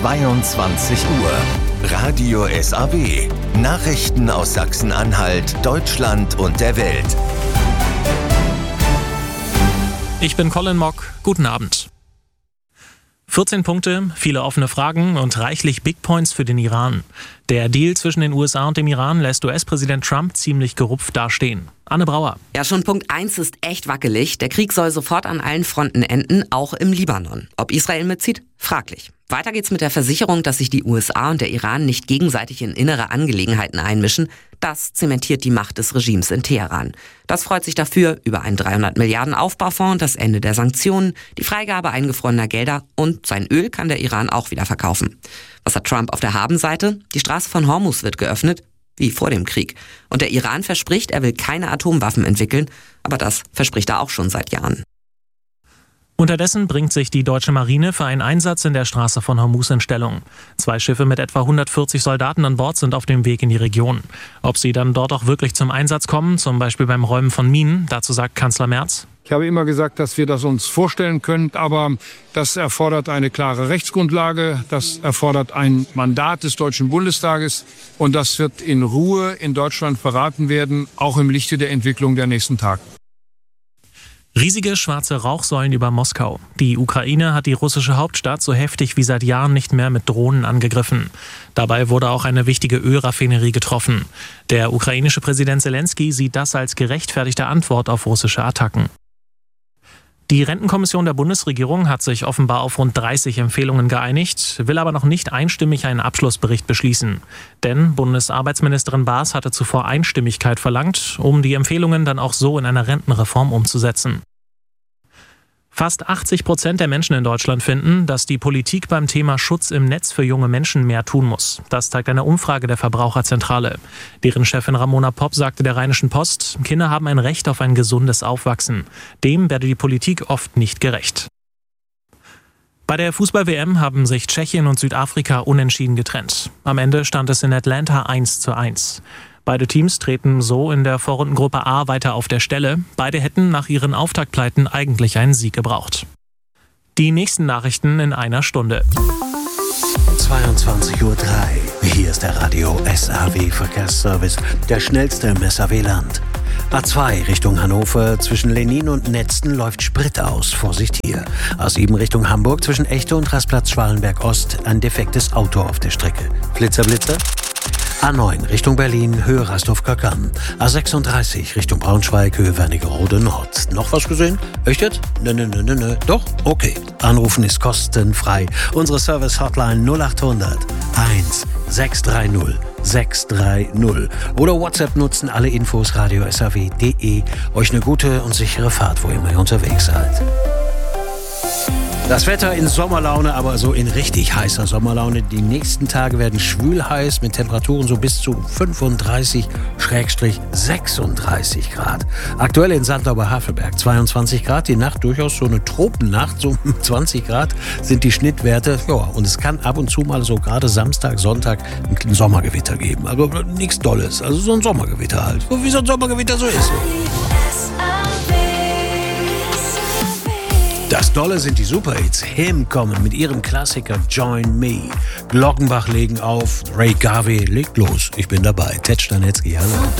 22 Uhr. Radio SAW. Nachrichten aus Sachsen-Anhalt, Deutschland und der Welt. Ich bin Colin Mock. Guten Abend. 14 Punkte, viele offene Fragen und reichlich Big Points für den Iran. Der Deal zwischen den USA und dem Iran lässt US-Präsident Trump ziemlich gerupft dastehen. Anne Brauer. Ja, schon Punkt 1 ist echt wackelig. Der Krieg soll sofort an allen Fronten enden, auch im Libanon. Ob Israel mitzieht? Fraglich. Weiter geht's mit der Versicherung, dass sich die USA und der Iran nicht gegenseitig in innere Angelegenheiten einmischen. Das zementiert die Macht des Regimes in Teheran. Das freut sich dafür über einen 300 Milliarden Aufbaufonds, das Ende der Sanktionen, die Freigabe eingefrorener Gelder und sein Öl kann der Iran auch wieder verkaufen. Was hat Trump auf der Habenseite? Die Straße von Hormuz wird geöffnet, wie vor dem Krieg. Und der Iran verspricht, er will keine Atomwaffen entwickeln, aber das verspricht er auch schon seit Jahren. Unterdessen bringt sich die deutsche Marine für einen Einsatz in der Straße von Hormuz in Stellung. 2 Schiffe mit etwa 140 Soldaten an Bord sind auf dem Weg in die Region. Ob sie dann dort auch wirklich zum Einsatz kommen, zum Beispiel beim Räumen von Minen, dazu sagt Kanzler Merz: Ich habe immer gesagt, dass wir das uns vorstellen können, aber das erfordert eine klare Rechtsgrundlage, das erfordert ein Mandat des Deutschen Bundestages und das wird in Ruhe in Deutschland verraten werden, auch im Lichte der Entwicklung der nächsten Tage. Riesige schwarze Rauchsäulen über Moskau. Die Ukraine hat die russische Hauptstadt so heftig wie seit Jahren nicht mehr mit Drohnen angegriffen. Dabei wurde auch eine wichtige Ölraffinerie getroffen. Der ukrainische Präsident Zelensky sieht das als gerechtfertigte Antwort auf russische Attacken. Die Rentenkommission der Bundesregierung hat sich offenbar auf rund 30 Empfehlungen geeinigt, will aber noch nicht einstimmig einen Abschlussbericht beschließen. Denn Bundesarbeitsministerin Baas hatte zuvor Einstimmigkeit verlangt, um die Empfehlungen dann auch so in einer Rentenreform umzusetzen. Fast 80% der Menschen in Deutschland finden, dass die Politik beim Thema Schutz im Netz für junge Menschen mehr tun muss. Das zeigt eine Umfrage der Verbraucherzentrale. Deren Chefin Ramona Popp sagte der Rheinischen Post, Kinder haben ein Recht auf ein gesundes Aufwachsen. Dem werde die Politik oft nicht gerecht. Bei der Fußball-WM haben sich Tschechien und Südafrika unentschieden getrennt. Am Ende stand es in Atlanta 1:1. Beide Teams treten so in der Vorrundengruppe A weiter auf der Stelle. Beide hätten nach ihren Auftaktpleiten eigentlich einen Sieg gebraucht. Die nächsten Nachrichten in einer Stunde. 22:03 Uhr. Hier ist der Radio SAW Verkehrsservice, der schnellste im SAW-Land. A2 Richtung Hannover zwischen Lenin und Netzen läuft Sprit aus. Vorsicht hier. A7 Richtung Hamburg zwischen Echte und Rastplatz Schwalenberg Ost ein defektes Auto auf der Strecke. Flitzer, Blitzer. A9 Richtung Berlin, Höhe Rasthof-Kackern. A36 Richtung Braunschweig, Höhe Wernigerode Nord. Noch was gesehen? Echt jetzt? Nö. Doch? Okay. Anrufen ist kostenfrei. Unsere Service-Hotline 0800 1630 630. Oder WhatsApp nutzen, alle Infos radio-saw.de. Euch eine gute und sichere Fahrt, wo immer ihr unterwegs seid. Das Wetter in Sommerlaune, aber so in richtig heißer Sommerlaune. Die nächsten Tage werden schwül heiß mit Temperaturen so bis zu 35-36 Grad. Aktuell in Sandau bei Havelberg 22 Grad. Die Nacht durchaus so eine Tropennacht, so 20 Grad sind die Schnittwerte. Ja, und es kann ab und zu mal so gerade Samstag, Sonntag ein Sommergewitter geben. Also nichts Dolles, also so ein Sommergewitter halt. So wie so ein Sommergewitter so ist. Das Dolle sind die Superhits. Him kommen mit ihrem Klassiker Join Me. Glockenbach legen auf. Ray Garvey legt los. Ich bin dabei. Ted Stanetzky, hallo.